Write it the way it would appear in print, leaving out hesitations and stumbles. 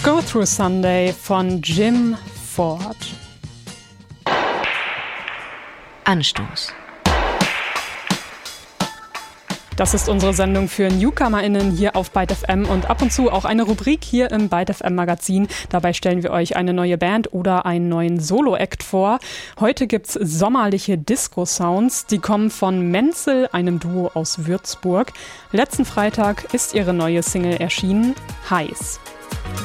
Go Through Sunday von Jim Ford. Anstoß. Das ist unsere Sendung für NewcomerInnen hier auf Byte FM und ab und zu auch eine Rubrik hier im Byte FM Magazin. Dabei stellen wir euch eine neue Band oder einen neuen Solo-Act vor. Heute gibt's sommerliche Disco-Sounds. Die kommen von Menzel, einem Duo aus Würzburg. Letzten Freitag ist ihre neue Single erschienen, Heiß.